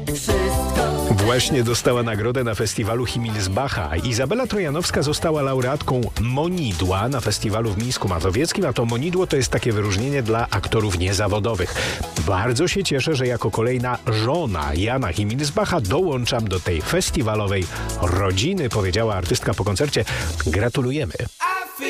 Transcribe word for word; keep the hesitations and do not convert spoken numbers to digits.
Wszystko. Właśnie dostała nagrodę na festiwalu Himmelsbacha. Izabela Trojanowska została laureatką Monidła na festiwalu w Mińsku Mazowieckim, a to Monidło to jest takie wyróżnienie dla aktorów niezawodowych. Bardzo się cieszę, że jako kolejna żona Jana Himmelsbacha dołączam do tej festiwalowej rodziny, powiedziała artystka po koncercie. Gratulujemy.